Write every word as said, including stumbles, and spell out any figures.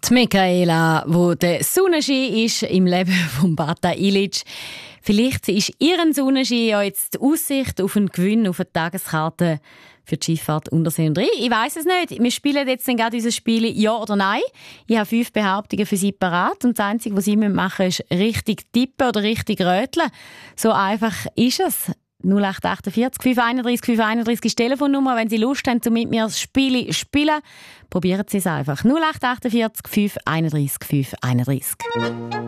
Die Michaela, wo der Sonnenschein ist im Leben von Bata Ilic. Vielleicht ist ihren Sonnenschein ja jetzt die Aussicht auf einen Gewinn auf eine Tageskarte für die Schifffahrt Untersee und Rhein. Ich weiss es nicht. Wir spielen jetzt dann gerade unser Spiel «Ja oder Nein». Ich habe fünf Behauptungen für Sie parat und das Einzige, was Sie machen müssen, ist richtig tippen oder richtig röteln. So einfach ist es. null acht acht vier fünf eins eins fünf eins eins ist die Telefonnummer. Wenn Sie Lust haben, um mit mir das Spiel zu spielen, probieren Sie es einfach. null acht acht vier fünf eins eins fünf eins eins.